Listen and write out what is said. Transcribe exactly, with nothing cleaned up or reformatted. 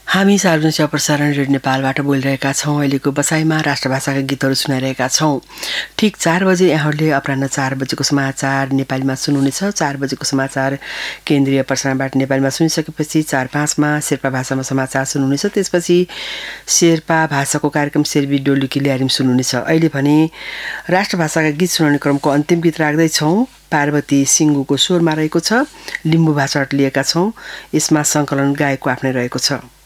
हामी सार्वजनिक सेवा प्रसारण रेडियो नेपालबाट बोलिरहेका छौँ। अहिलेको बसाइमा राष्ट्रभाषाका गीतहरू सुनाइरहेका छौँ। ठिक चार बजे यहाँहरूले अपराह्न चार बजेको समाचार नेपालीमा सुन्नुहुनेछ। चार बजेको समाचार केन्द्रीय प्रसारणबाट नेपालीमा सुनिसकेपछि चार पाँचमा शेर्पा भाषामा समाचार सुन्नुहुनेछ। त्यसपछि शेर्पा भाषाको कार्यक्रम शेर्बी डोलुकी ल्यारिम सुन्नुहुनेछ। अहिले भने राष्ट्रभाषाका गीत सुनाउने क्रमको अन्तिम गीत राख्दैछौँ। पार्वती सिङ्गुको स्वरमा रहेको छ। लिम्बू भाषाबाट लिएका छौँ। यसमा सङ्कलन गायकको आफ्नै रहेको छ।